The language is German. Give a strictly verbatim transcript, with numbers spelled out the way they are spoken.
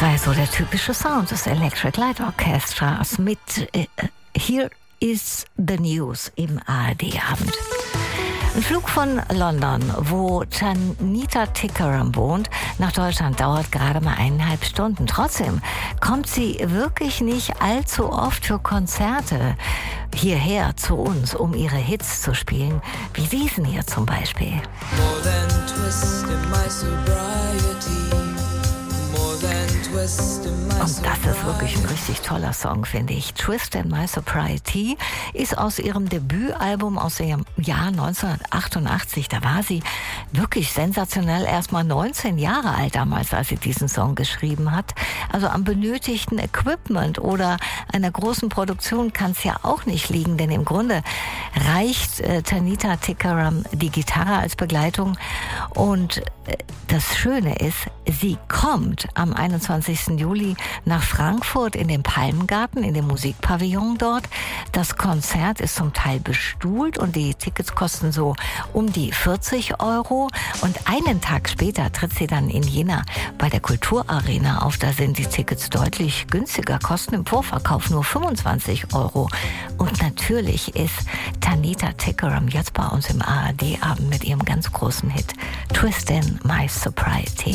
sei so der typische Sound des Electric Light Orchestras mit äh, Here is the News im A R D-Abend. Ein Flug von London, wo Tanita Tikaram wohnt, nach Deutschland dauert gerade mal eineinhalb Stunden. Trotzdem kommt sie wirklich nicht allzu oft für Konzerte hierher zu uns, um ihre Hits zu spielen, wie diesen hier zum Beispiel. More than twist in my sobriety. More than twist in my Und das ist wirklich ein richtig toller Song, finde ich. Twist in My Sobriety ist aus ihrem Debütalbum aus dem Jahr neunzehnhundertachtundachtzig. Da war sie wirklich sensationell, erst mal neunzehn Jahre alt damals, als sie diesen Song geschrieben hat. Also am benötigten Equipment oder einer großen Produktion kann es ja auch nicht liegen, denn im Grunde reicht äh, Tanita Tikaram die Gitarre als Begleitung. Und äh, das Schöne ist, sie kommt am einundzwanzigsten Juli nach Frankfurt in den Palmengarten, in dem Musikpavillon dort. Das Konzert ist zum Teil bestuhlt und die Tickets kosten so um die vierzig Euro. Und einen Tag später tritt sie dann in Jena bei der Kulturarena auf. Da sind die Tickets deutlich günstiger, kosten im Vorverkauf nur fünfundzwanzig Euro. Und natürlich ist Tanita Tikaram jetzt bei uns im A R D-Abend mit ihrem ganz großen Hit Twist in My Sobriety.